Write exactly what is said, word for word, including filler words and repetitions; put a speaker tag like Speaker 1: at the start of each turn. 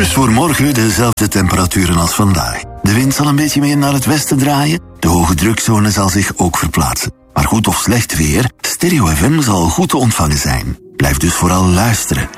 Speaker 1: Dus voor morgen dezelfde temperaturen als vandaag. De wind zal een beetje meer naar het westen draaien. De hoge drukzone zal zich ook verplaatsen. Maar goed of slecht weer, Stereo F M zal goed te ontvangen zijn. Blijf dus vooral luisteren.